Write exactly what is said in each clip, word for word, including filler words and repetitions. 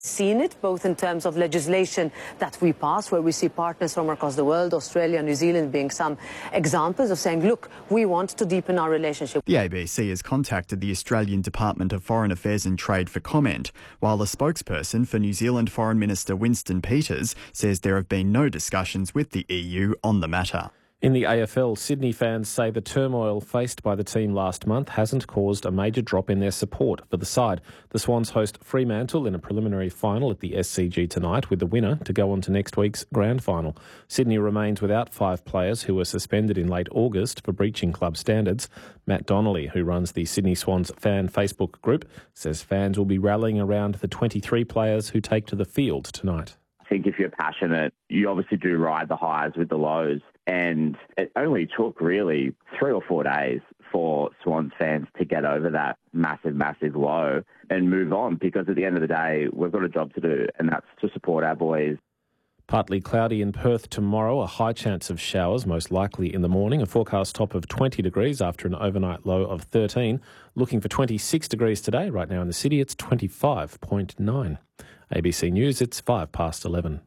Seen it both in terms of legislation that we pass, where we see partners from across the world, Australia, New Zealand being some examples of saying, look, we want to deepen our relationship. The A B C has contacted the Australian Department of Foreign Affairs and Trade for comment, while a spokesperson for New Zealand Foreign Minister Winston Peters says there have been no discussions with the E U on the matter. In the A F L, Sydney fans say the turmoil faced by the team last month hasn't caused a major drop in their support for the side. The Swans host Fremantle in a preliminary final at the S C G tonight, with the winner to go on to next week's grand final. Sydney remains without five players who were suspended in late August for breaching club standards. Matt Donnelly, who runs the Sydney Swans fan Facebook group, says fans will be rallying around the twenty-three players who take to the field tonight. I think if you're passionate, you obviously do ride the highs with the lows. And it only took really three or four days for Swans fans to get over that massive, massive low and move on, because at the end of the day, we've got a job to do, and that's to support our boys. Partly cloudy in Perth tomorrow, a high chance of showers, most likely in the morning, a forecast top of twenty degrees after an overnight low of thirteen. Looking for twenty-six degrees today. Right now in the city, it's twenty-five point nine. A B C News, it's five past eleven.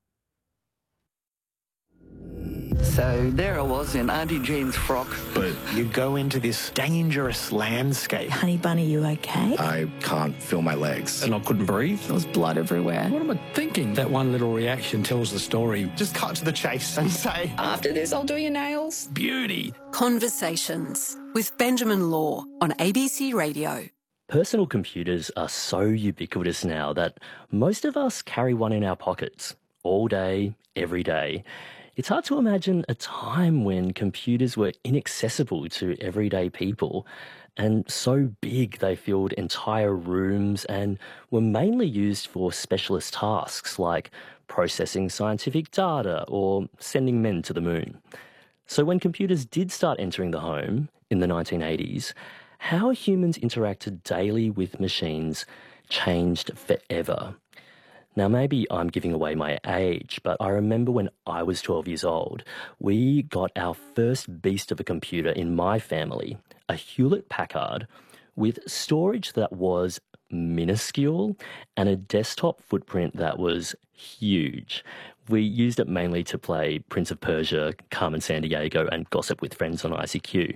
So there I was in Auntie Jean's frock. But you go into this dangerous landscape. Honey Bunny, you okay? I can't feel my legs. And I couldn't breathe. There was blood everywhere. What am I thinking? That one little reaction tells the story. Just cut to the chase and say, after this, I'll do your nails. Beauty. Conversations with Benjamin Law on A B C Radio. Personal computers are so ubiquitous now that most of us carry one in our pockets all day, every day. It's hard to imagine a time when computers were inaccessible to everyday people and so big they filled entire rooms and were mainly used for specialist tasks like processing scientific data or sending men to the moon. So when computers did start entering the home in the nineteen eighties, how humans interacted daily with machines changed forever. Now, maybe I'm giving away my age, but I remember when I was twelve years old, we got our first beast of a computer in my family, a Hewlett-Packard, with storage that was minuscule and a desktop footprint that was huge. We used it mainly to play Prince of Persia, Carmen Sandiego, and gossip with friends on I C Q.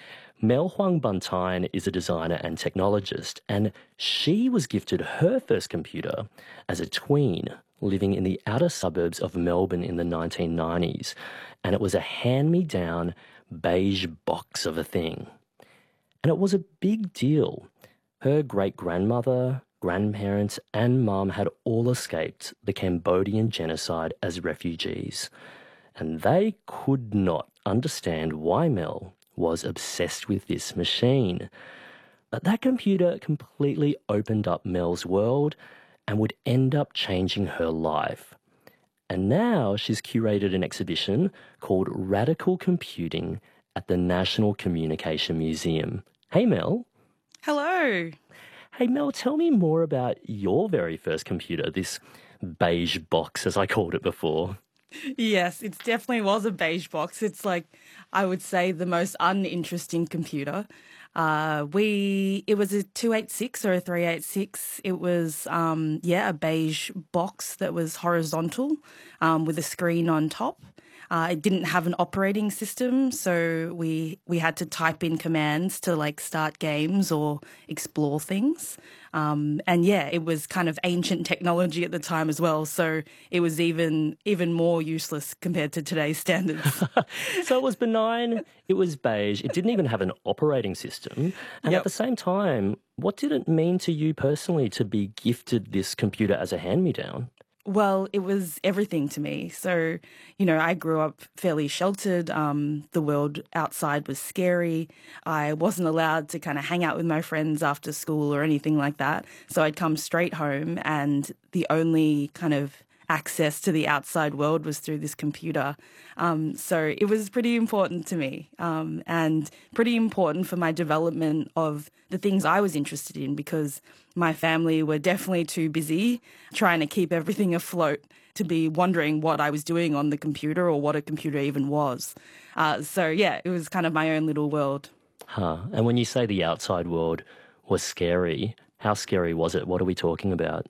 Mel Huang Buntain is a designer and technologist, and she was gifted her first computer as a tween living in the outer suburbs of Melbourne in the nineteen nineties, and it was a hand-me-down beige box of a thing. And it was a big deal. Her great-grandmother, grandparents and mum had all escaped the Cambodian genocide as refugees, and they could not understand why Mel was obsessed with this machine. But that computer completely opened up Mel's world and would end up changing her life. And now she's curated an exhibition called Radical Computing at the National Communication Museum. Hey, Mel. Hello. Hey, Mel, tell me more about your very first computer, this beige box, as I called it before. Yes, it definitely was a beige box. It's like, I would say, the most uninteresting computer. Uh, we it was a two eighty-six or a three eighty-six. It was, um, yeah, a beige box that was horizontal um, with a screen on top. Uh, it didn't have an operating system, so we we had to type in commands to like start games or explore things. Um, and yeah, it was kind of ancient technology at the time as well, so it was even even more useless compared to today's standards. So it was benign, it was beige, it didn't even have an operating system. And Yep. at the same time, what did it mean to you personally to be gifted this computer as a hand-me-down? Well, it was everything to me. So, you know, I grew up fairly sheltered. Um, the world outside was scary. I wasn't allowed to kind of hang out with my friends after school or anything like that. So I'd come straight home, and the only kind of access to the outside world was through this computer. Um, so it was pretty important to me um, and pretty important for my development of the things I was interested in, because my family were definitely too busy trying to keep everything afloat to be wondering what I was doing on the computer or what a computer even was. Uh, so, yeah, it was kind of my own little world. Huh. And when you say the outside world was scary, how scary was it? What are we talking about?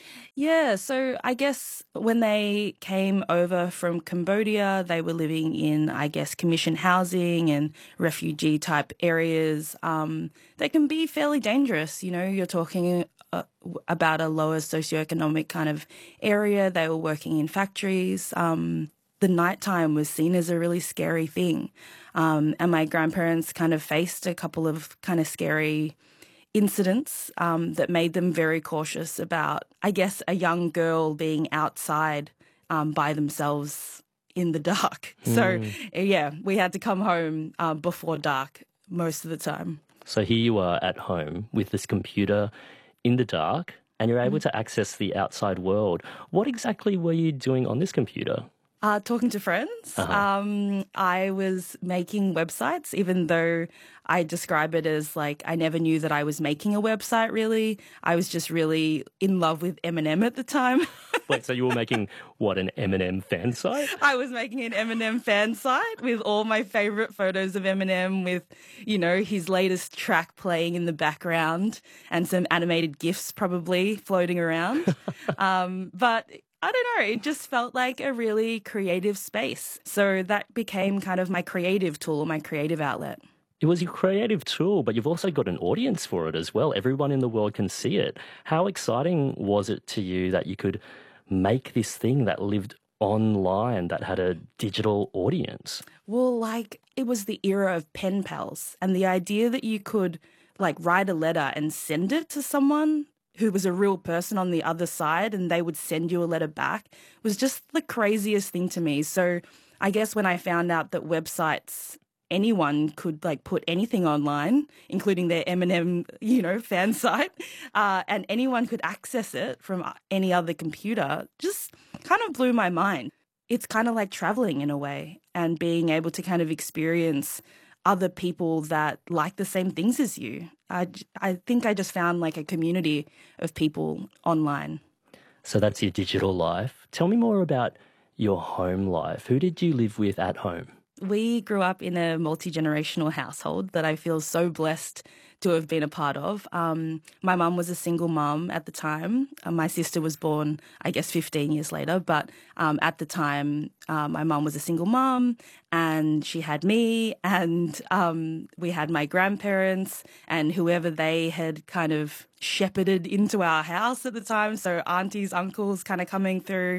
Yeah, so I guess when they came over from Cambodia, they were living in, I guess, commission housing and refugee type areas. Um, they can be fairly dangerous. You know, you're talking uh, about a lower socioeconomic kind of area. They were working in factories. Um, the nighttime was seen as a really scary thing. Um, and my grandparents kind of faced a couple of kind of scary incidents um, that made them very cautious about, I guess, a young girl being outside um, by themselves in the dark. Mm. So, yeah, we had to come home uh, before dark most of the time. So here you are at home with this computer in the dark and you're able mm. to access the outside world. What exactly were you doing on this computer? Uh, talking to friends. Uh-huh. Um, I was making websites, even though I describe it as like I never knew that I was making a website, really. I was just really in love with Eminem at the time. Wait, so you were making, what, an Eminem fan site? I was making an Eminem fan site with all my favourite photos of Eminem with, you know, his latest track playing in the background and some animated GIFs probably floating around. um, but... I don't know, it just felt like a really creative space. So that became kind of my creative tool, my creative outlet. It was your creative tool, but you've also got an audience for it as well. Everyone in the world can see it. How exciting was it to you that you could make this thing that lived online, that had a digital audience? Well, like, it was the era of pen pals, and the idea that you could, like, write a letter and send it to someone who was a real person on the other side and they would send you a letter back was just the craziest thing to me. So I guess when I found out that websites, anyone could like put anything online, including their Eminem, you know, fan site, uh, and anyone could access it from any other computer, just kind of blew my mind. It's kind of like traveling in a way and being able to kind of experience other people that like the same things as you. I, I think I just found like a community of people online. So that's your digital life. Tell me more about your home life. Who did you live with at home? We grew up in a multi-generational household that I feel so blessed to have been a part of. Um, my mum was a single mum at the time. Uh, my sister was born, I guess, fifteen years later. But um, at the time, uh, my mum was a single mum and she had me and um, we had my grandparents and whoever they had kind of shepherded into our house at the time. So aunties, uncles kind of coming through.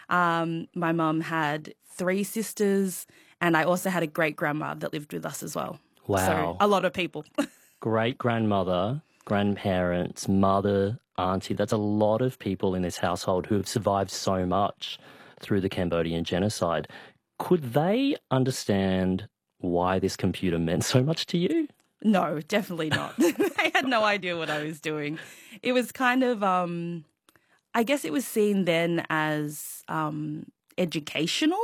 Um, my mum had three sisters and I also had a great-grandma that lived with us as well. Wow. So a lot of people. Great-grandmother, grandparents, mother, auntie, that's a lot of people in this household who have survived so much through the Cambodian genocide. Could they understand why this computer meant so much to you? No, definitely not. They had no idea what I was doing. It was kind of, um, I guess it was seen then as um, educational.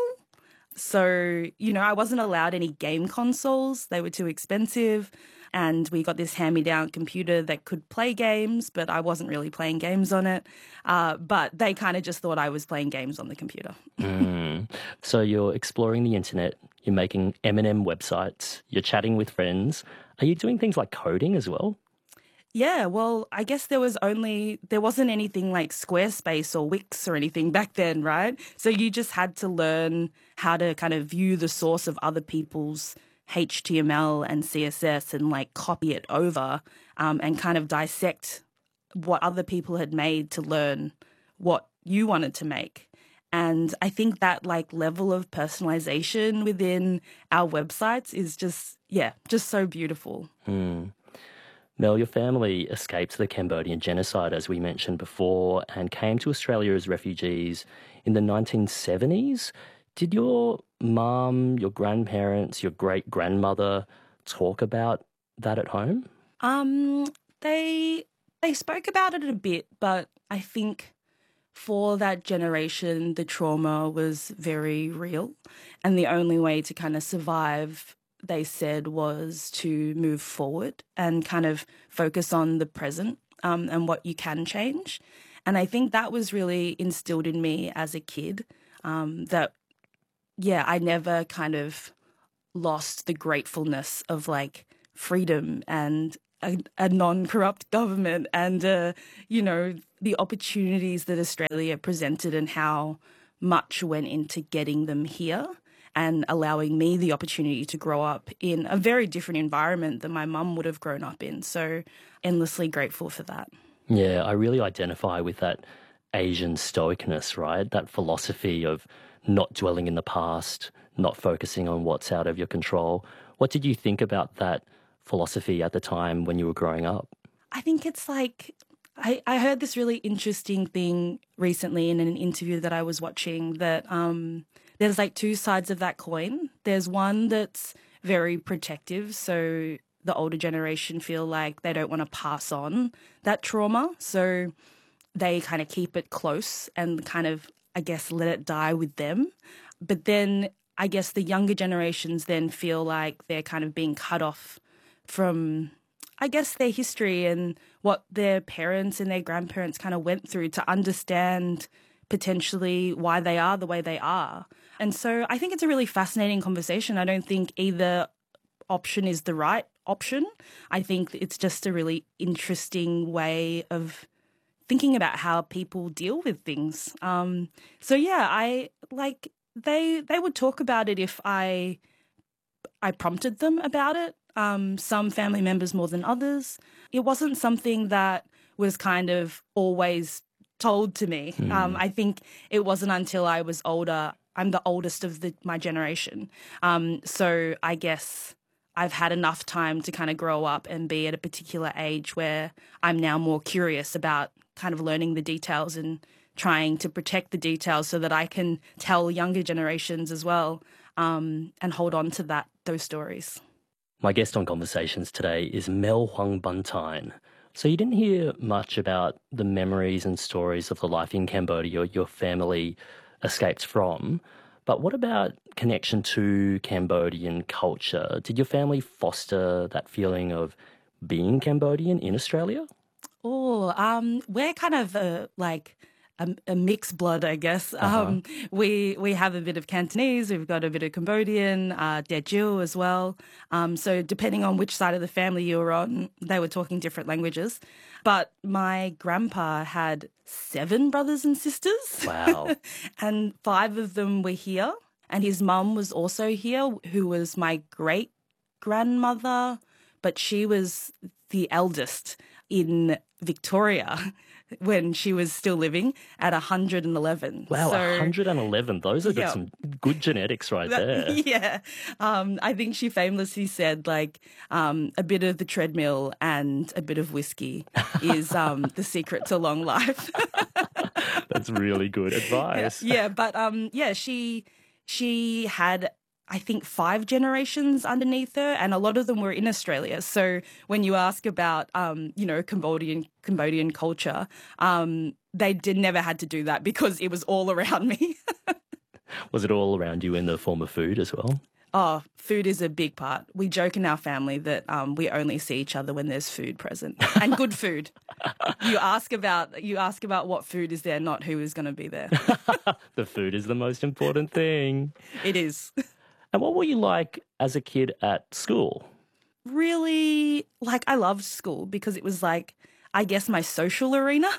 So, you know, I wasn't allowed any game consoles. They were too expensive. And we got this hand-me-down computer that could play games, but I wasn't really playing games on it. Uh, but they kind of just thought I was playing games on the computer. mm. So you're exploring the internet, you're making Eminem websites, you're chatting with friends. Are you doing things like coding as well? Yeah, well, I guess there was only, there wasn't anything like Squarespace or Wix or anything back then, right? So you just had to learn how to kind of view the source of other people's H T M L and C S S and like copy it over um, and kind of dissect what other people had made to learn what you wanted to make. And I think that like level of personalization within our websites is just, yeah, just so beautiful. Mm. Mel, your family escaped the Cambodian genocide, as we mentioned before, and came to Australia as refugees in the nineteen seventies. Did your mum, your grandparents, your great-grandmother talk about that at home? Um, they they spoke about it a bit, but I think for that generation, the trauma was very real. And the only way to kind of survive, they said, was to move forward and kind of focus on the present um, and what you can change. And I think that was really instilled in me as a kid, um, that, yeah, I never kind of lost the gratefulness of like freedom and a, a non-corrupt government and, uh, you know, the opportunities that Australia presented and how much went into getting them here and allowing me the opportunity to grow up in a very different environment than my mum would have grown up in. So endlessly grateful for that. Yeah, I really identify with that Asian stoicness, right? That philosophy of not dwelling in the past, not focusing on what's out of your control. What did you think about that philosophy at the time when you were growing up? I think it's like, I, I heard this really interesting thing recently in an interview that I was watching that um, there's like two sides of that coin. There's one that's very protective, so the older generation feel like they don't want to pass on that trauma, so they kind of keep it close and kind of, I guess, let it die with them. But then I guess the younger generations then feel like they're kind of being cut off from, I guess, their history and what their parents and their grandparents kind of went through to understand potentially why they are the way they are. And so I think it's a really fascinating conversation. I don't think either option is the right option. I think it's just a really interesting way of thinking about how people deal with things. Um, so yeah, I like they they would talk about it if I I prompted them about it. Um, some family members more than others. It wasn't something that was kind of always told to me. Mm. Um, I think it wasn't until I was older. I'm the oldest of the, my generation. Um, so I guess I've had enough time to kind of grow up and be at a particular age where I'm now more curious about kind of learning the details and trying to protect the details so that I can tell younger generations as well um, and hold on to that those stories. My guest on Conversations today is Mel Huang Buntine. So you didn't hear much about the memories and stories of the life in Cambodia your family escaped from, but what about connection to Cambodian culture? Did your family foster that feeling of being Cambodian in Australia? Oh, um, we're kind of uh, like a, a mixed blood, I guess. Uh-huh. Um, we we have a bit of Cantonese, we've got a bit of Cambodian, uh, Teochew as well. Um, so depending on which side of the family you were on, they were talking different languages. But my grandpa had seven brothers and sisters. Wow. And five of them were here. And his mum was also here, who was my great-grandmother, but she was the eldest in Victoria when she was still living at one hundred eleven. Wow, so, one hundred eleven. Those are yeah. some good genetics right there. Yeah. Um, I think she famously said, like, um, a bit of the treadmill and a bit of whiskey is um, the secret to long life. That's really good advice. Yeah, yeah but um, yeah, she she had, I think, five generations underneath her, and a lot of them were in Australia. So when you ask about, um, you know, Cambodian Cambodian culture, um, they did never had to do that because it was all around me. Was it all around you in the form of food as well? Oh, food is a big part. We joke in our family that um, we only see each other when there's food present, and good food. You ask about you ask about what food is there, not who is going to be there. The food is the most important thing. It is. And what were you like as a kid at school? Really, like, I loved school because it was like, I guess, my social arena.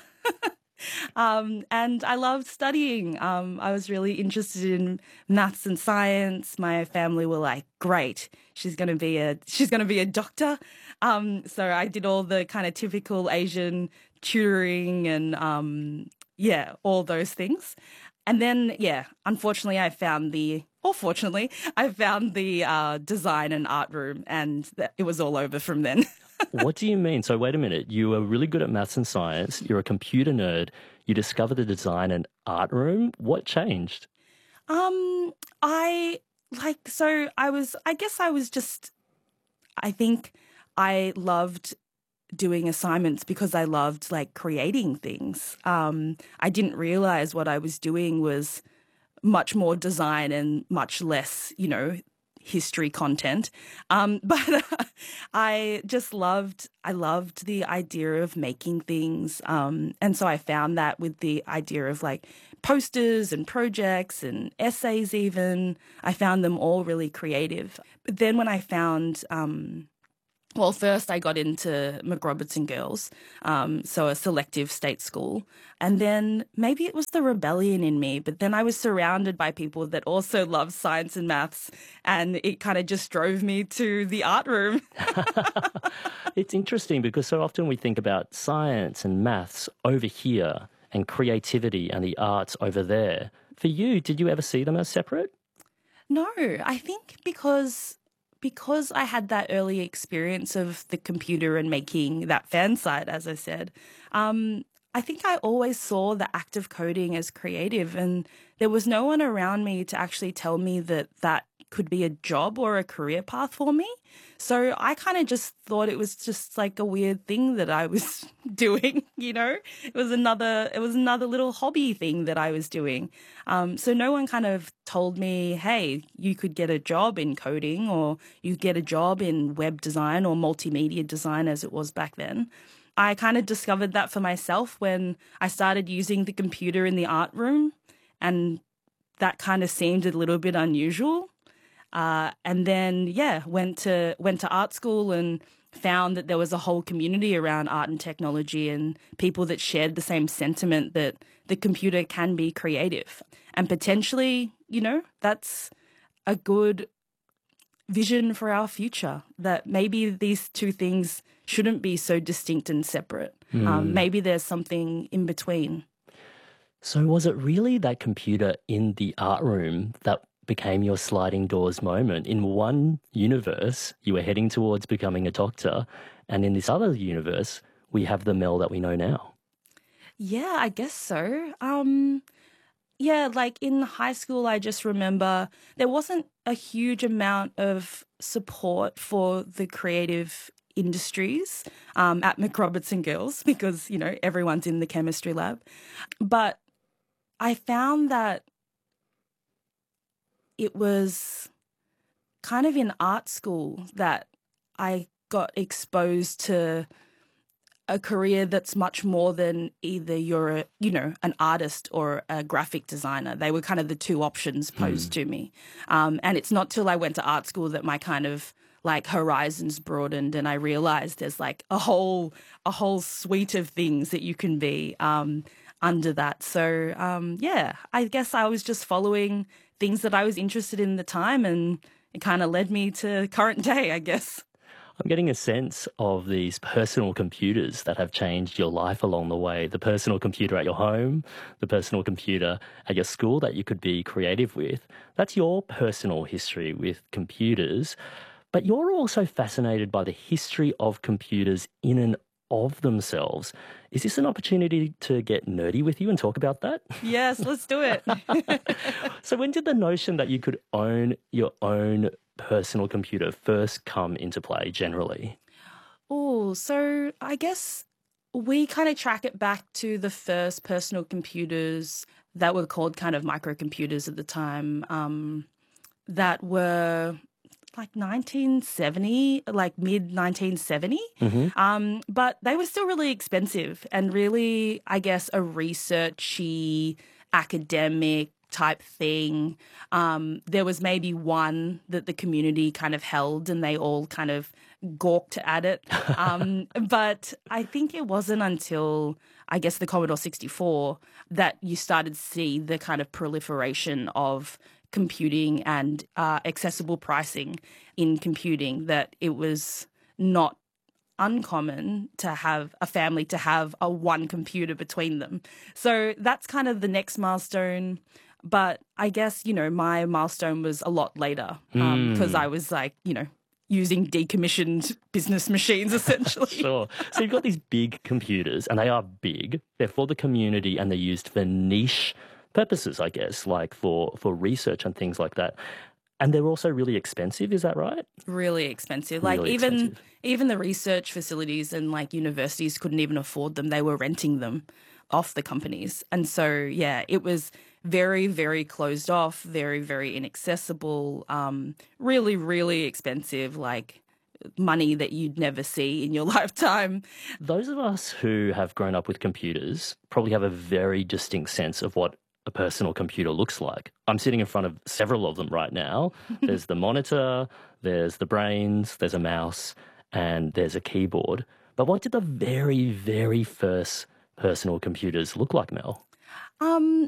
um, and I loved studying. Um, I was really interested in maths and science. My family were like, great, she's going to be a she's going to be a doctor. Um, so I did all the kind of typical Asian tutoring and, um, yeah, all those things. And then, yeah, unfortunately, I found the, or fortunately, I found the uh, design and art room, and th- it was all over from then. What do you mean? So wait a minute, you were really good at maths and science, you're a computer nerd, you discovered the design and art room. What changed? Um, I, like, so I was, I guess I was just, I think I loved doing assignments because I loved, like, creating things. Um, I didn't realize what I was doing was much more design and much less, you know, history content. Um, but uh, I just loved, I loved the idea of making things. Um, and so I found that with the idea of, like, posters and projects and essays even, I found them all really creative. But then when I found, um, Well, first I got into McRobertson Girls, um, so a selective state school. And then maybe it was the rebellion in me, but then I was surrounded by people that also loved science and maths, and it kind of just drove me to the art room. It's interesting because so often we think about science and maths over here and creativity and the arts over there. For you, did you ever see them as separate? No, I think because... Because I had that early experience of the computer and making that fan site, as I said, um, I think I always saw the act of coding as creative, and there was no one around me to actually tell me that that could be a job or a career path for me. So I kind of just thought it was just like a weird thing that I was doing, you know? It was another it was another little hobby thing that I was doing. Um, so no one kind of told me, hey, you could get a job in coding, or you get a job in web design or multimedia design as it was back then. I kind of discovered that for myself when I started using the computer in the art room, and that kind of seemed a little bit unusual. Uh, and then, yeah, went to went to art school and found that there was a whole community around art and technology and people that shared the same sentiment that the computer can be creative. And potentially, you know, that's a good vision for our future, that maybe these two things shouldn't be so distinct and separate. Mm. Um, maybe there's something in between. So was it really that computer in the art room that became your sliding doors moment? In one universe, you were heading towards becoming a doctor, and in this other universe, we have the Mel that we know now. Yeah, I guess so. Um, yeah, like in high school, I just remember there wasn't a huge amount of support for the creative industries um, at McRobertson Girls because, you know, everyone's in the chemistry lab. But I found that it was kind of in art school that I got exposed to a career that's much more than either you're, a, you know, an artist or a graphic designer. They were kind of the two options posed mm. to me. Um, and it's not till I went to art school that my kind of like horizons broadened and I realized there's like a whole a whole suite of things that you can be um, under that. So, um, yeah, I guess I was just following things that I was interested in at the time, and it kind of led me to current day, I guess. I'm getting a sense of these personal computers that have changed your life along the way. The personal computer at your home, the personal computer at your school that you could be creative with. That's your personal history with computers. But you're also fascinated by the history of computers in and of themselves. Is this an opportunity to get nerdy with you and talk about that? Yes, let's do it. So when did the notion that you could own your own personal computer first come into play generally? Oh, so I guess we kind of track it back to the first personal computers that were called kind of microcomputers at the time, um, that were like nineteen seventy, like mid nineteen seventy. Mm-hmm. Um, but they were still really expensive and really, I guess, a researchy, academic type thing. Um, there was maybe one that the community kind of held and they all kind of gawked at it. Um, but I think it wasn't until, I guess, the Commodore sixty-four that you started to see the kind of proliferation of computing and uh, accessible pricing in computing, that it was not uncommon to have a family to have a one computer between them. So that's kind of the next milestone. But I guess, you know, my milestone was a lot later because um, mm. I was like, you know, using decommissioned business machines, essentially. Sure. So you've got these big computers, and they are big. They're for the community, and they're used for niche purposes, I guess, like for, for research and things like that. And they're also really expensive, is that right? Really expensive. Like really even expensive. even the research facilities and like universities couldn't even afford them. They were renting them off the companies. And so, yeah, it was very, very closed off, very, very inaccessible, um, really, really expensive, like money that you'd never see in your lifetime. Those of us who have grown up with computers probably have a very distinct sense of what a personal computer looks like. I'm sitting in front of several of them right now. There's the monitor, there's the brains, there's a mouse, and there's a keyboard. But what did the very, very first personal computers look like, Mel? Um,